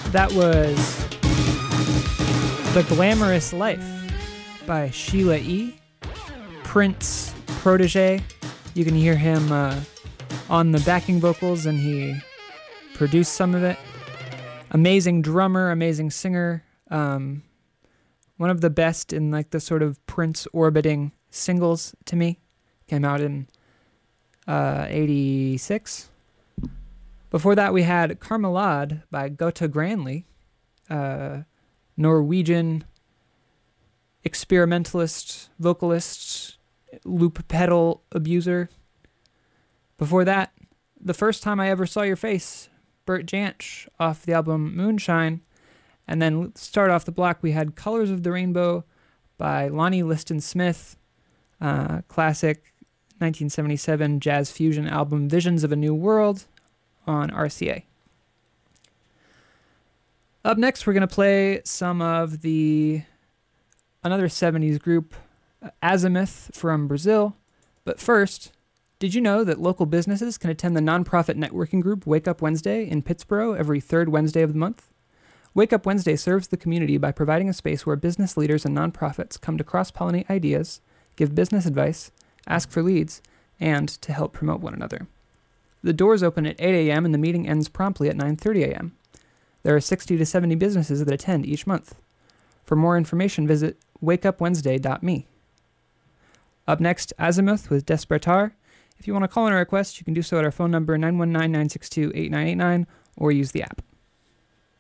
That was The Glamorous Life by Sheila E., Prince protege. You can hear him on the backing vocals, and he produced some of it. Amazing drummer, amazing singer. One of the best in like the sort of Prince orbiting singles to me. Came out in 86. Before that, we had Carmelade by Gotta Granli, Norwegian experimentalist, vocalist, loop pedal abuser. Before that, The First Time I Ever Saw Your Face, Bert Jansch, off the album Moonshine. And then start off the block, we had Colors of the Rainbow by Lonnie Liston Smith, classic 1977 jazz fusion album Visions of a New World on RCA. Up next, we're going to play some of another 70s group, Azimuth from Brazil. But first, did you know that local businesses can attend the nonprofit networking group Wake Up Wednesday in Pittsburgh every third Wednesday of the month? Wake Up Wednesday serves the community by providing a space where business leaders and nonprofits come to cross-pollinate ideas, give business advice, ask for leads, and to help promote one another. The doors open at 8 a.m. and the meeting ends promptly at 9:30 a.m. There are 60 to 70 businesses that attend each month. For more information, visit wakeupwednesday.me. Up next, Azimuth with Despertar. If you want to call in a request, you can do so at our phone number 919-962-8989 or use the app.